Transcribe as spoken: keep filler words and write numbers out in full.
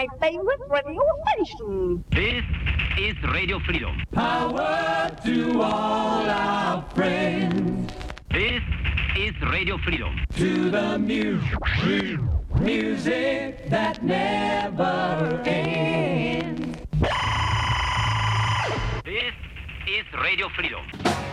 my favorite radio station. This is Radio Freedom. Power to all our friends. This is Radio Freedom. To the music, music that never ends. This is Radio Freedom.